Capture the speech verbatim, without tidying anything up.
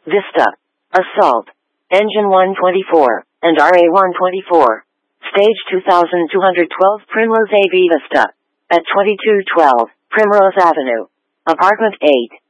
Vista. Assault. Engine one twenty-four, and R A one twenty-four. Stage two thousand two hundred twelve Primrose A V Vista. At twenty-two twelve, Primrose Avenue. Apartment eight.